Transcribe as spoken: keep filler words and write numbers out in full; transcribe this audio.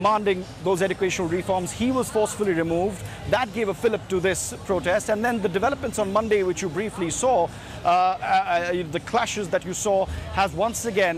demanding those educational reforms. He was forcefully removed. That gave a fillip to this protest. And then the developments on Monday, which you briefly saw, uh, uh, the clashes that you saw, has once again